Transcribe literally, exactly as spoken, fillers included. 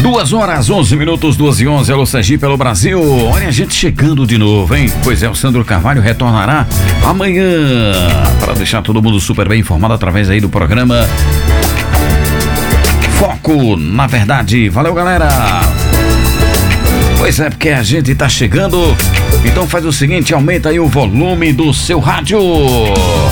Duas horas, onze minutos, duas e onze, alô Sergipe, pelo Brasil. Olha a gente chegando de novo, hein? Pois é, o Sandro Carvalho retornará amanhã para deixar todo mundo super bem informado através aí do programa Foco na Verdade. Valeu, galera! Pois é, porque a gente tá chegando, então faz o seguinte, aumenta aí o volume do seu rádio.